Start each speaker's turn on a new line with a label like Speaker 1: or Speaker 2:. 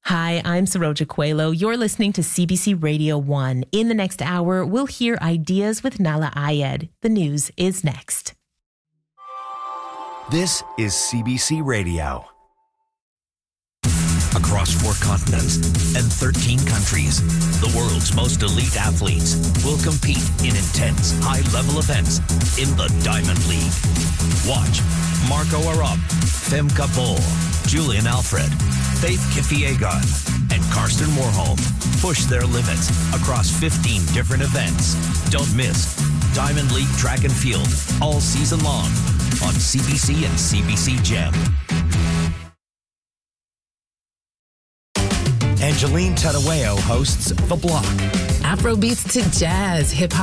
Speaker 1: Hi, I'm Saroja Coelho. You're listening to CBC Radio 1. In the next hour, we'll hear Ideas with Nala Ayed. The news is next.
Speaker 2: This is CBC Radio.
Speaker 3: Across 4 continents and 13 countries, the world's most elite athletes will compete in intense, high-level events in the Diamond League. Watch Marco Arop, Femke Bol, Julian Alfred, Faith Kipyegon, and Karsten Warholm push their limits across 15 different events. Don't miss Diamond League Track and Field all season long on CBC and CBC Gem.
Speaker 2: Angeline Tadaweo hosts The Block.
Speaker 4: Afrobeats to jazz, hip-hop